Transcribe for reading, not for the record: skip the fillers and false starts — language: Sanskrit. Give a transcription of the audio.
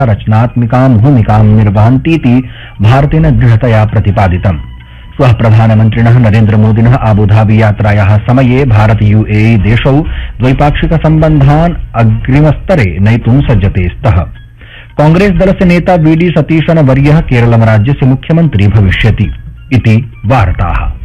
रचनात्मिकां भूमिकां निर्वहन्तीति भारतेन दृढतया प्रतिपादितम्। श्वः प्रधानमन्त्रिणः नरेन्द्रमोदिनः आबुधाबी यात्रायाः समये भारत यूएई देशौ द्वैपाक्षिक सम्बन्धान् अग्रिमस्तरे नयितुं सज्जते स्तः। कांग्रेस दलस्य नेता वीडी सतीशन वर्यः केरलम राज्यस्य मुख्यमन्त्री भविष्यति इति वार्ताः।